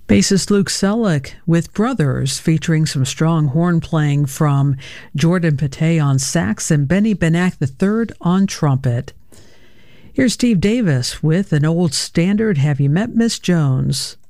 Bassist Luke Selleck with Brothers, featuring some strong horn playing from Jordan Pate on sax and Benny Benack III on trumpet. Here's Steve Davis with an old standard, Have You Met Miss Jones?